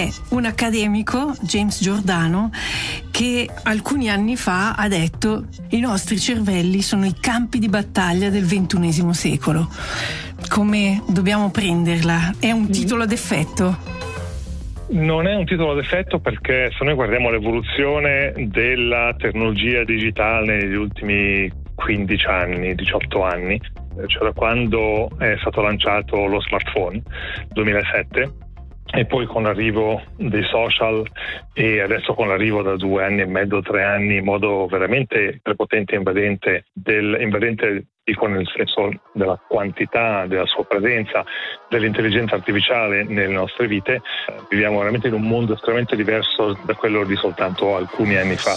è un accademico, James Giordano, che alcuni anni fa ha detto: i nostri cervelli sono i campi di battaglia del XXI secolo. Come dobbiamo prenderla? È un titolo ad effetto? Non è un titolo ad effetto, perché se noi guardiamo l'evoluzione della tecnologia digitale negli ultimi 15 anni, 18 anni, cioè da quando è stato lanciato lo smartphone, 2007, e poi con l'arrivo dei social e adesso con l'arrivo da 2 anni e mezzo, 3 anni, in modo veramente prepotente e invadente, dico nel senso della quantità, della sua presenza, dell'intelligenza artificiale nelle nostre vite, viviamo veramente in un mondo estremamente diverso da quello di soltanto alcuni anni fa.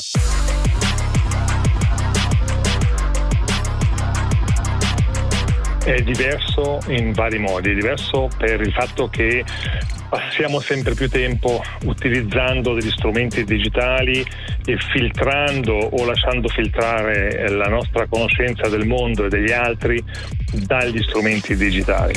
È diverso in vari modi, è diverso per il fatto che passiamo sempre più tempo utilizzando degli strumenti digitali e filtrando o lasciando filtrare la nostra conoscenza del mondo e degli altri dagli strumenti digitali.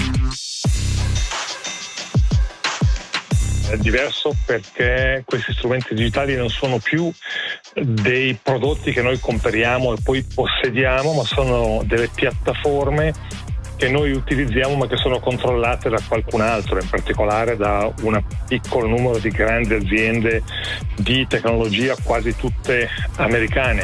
È diverso perché questi strumenti digitali non sono più dei prodotti che noi compriamo e poi possediamo, ma sono delle piattaforme che noi utilizziamo ma che sono controllate da qualcun altro, in particolare da un piccolo numero di grandi aziende di tecnologia, quasi tutte americane.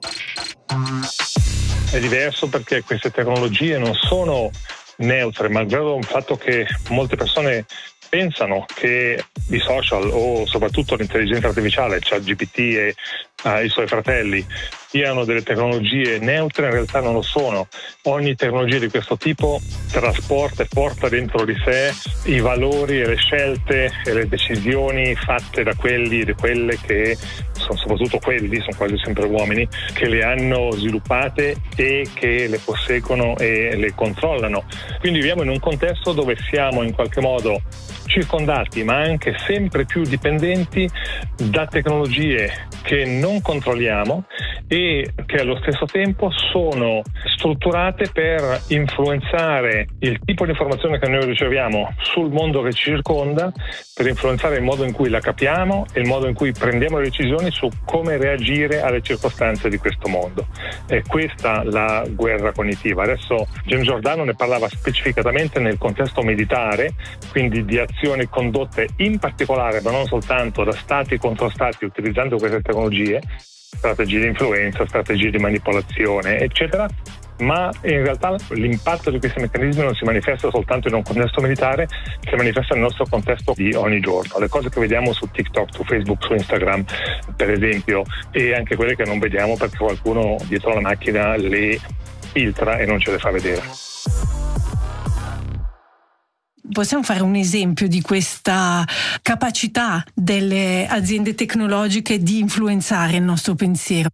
È diverso perché queste tecnologie non sono neutre, malgrado il fatto che molte persone pensano che i social o soprattutto l'intelligenza artificiale, ChatGPT e i suoi fratelli, siano delle tecnologie neutre, in realtà non lo sono. Ogni tecnologia di questo tipo trasporta e porta dentro di sé i valori e le scelte e le decisioni fatte da quelli e di quelle che sono, soprattutto quelli, sono quasi sempre uomini, che le hanno sviluppate e che le posseggono e le controllano. Quindi viviamo in un contesto dove siamo in qualche modo circondati, ma anche sempre più dipendenti da tecnologie che non controlliamo e che allo stesso tempo sono strutturate per influenzare il tipo di informazione che noi riceviamo sul mondo che ci circonda, per influenzare il modo in cui la capiamo e il modo in cui prendiamo le decisioni su come reagire alle circostanze di questo mondo. È questa la guerra cognitiva. Adesso James Giordano ne parlava specificatamente nel contesto militare, quindi di azioni condotte in particolare, ma non soltanto, da stati contro stati utilizzando queste tecnologie, strategie di influenza, strategie di manipolazione, eccetera, ma in realtà l'impatto di questi meccanismi non si manifesta soltanto in un contesto militare, si manifesta nel nostro contesto di ogni giorno. Le cose che vediamo su TikTok, su Facebook, su Instagram, per esempio, e anche quelle che non vediamo perché qualcuno dietro la macchina le filtra e non ce le fa vedere. Possiamo fare un esempio di questa capacità delle aziende tecnologiche di influenzare il nostro pensiero?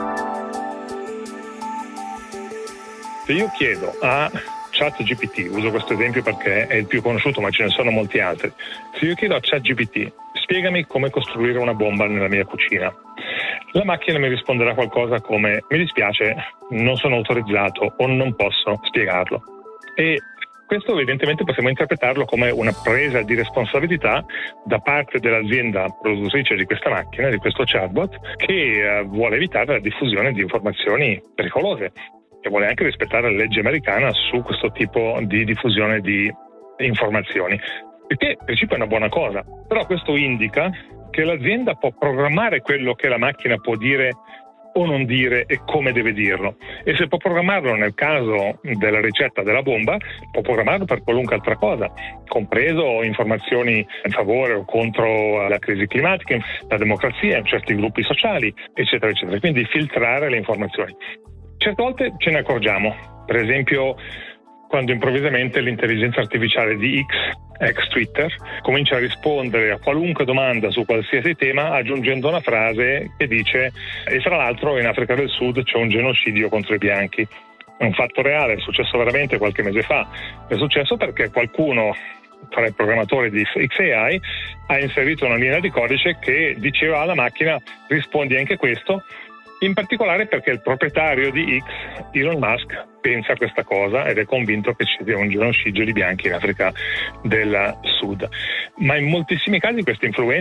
Se io chiedo a ChatGPT, uso questo esempio perché è il più conosciuto, ma ce ne sono molti altri. Se io chiedo a ChatGPT, spiegami come costruire una bomba nella mia cucina, la macchina mi risponderà qualcosa come: mi dispiace, non sono autorizzato o non posso spiegarlo. E questo evidentemente possiamo interpretarlo come una presa di responsabilità da parte dell'azienda produttrice di questa macchina, di questo chatbot, che vuole evitare la diffusione di informazioni pericolose e vuole anche rispettare la legge americana su questo tipo di diffusione di informazioni, il che in principio è una buona cosa. Però questo indica che l'azienda può programmare quello che la macchina può dire o non dire e come deve dirlo, e se può programmarlo nel caso della ricetta della bomba, può programmarlo per qualunque altra cosa, compreso informazioni in favore o contro la crisi climatica, la democrazia, certi gruppi sociali, eccetera eccetera, quindi filtrare le informazioni. Certe volte ce ne accorgiamo, per esempio quando improvvisamente l'intelligenza artificiale di ex Twitter, comincia a rispondere a qualunque domanda su qualsiasi tema aggiungendo una frase che dice: e tra l'altro in Africa del Sud c'è un genocidio contro i bianchi. È un fatto reale, è successo veramente qualche mese fa. È successo perché qualcuno tra i programmatori di XAI ha inserito una linea di codice che diceva alla macchina: rispondi anche questo, in particolare perché il proprietario di X, Elon Musk, pensa questa cosa ed è convinto che ci sia un genocidio di bianchi in Africa del Sud. Ma in moltissimi casi questa influenza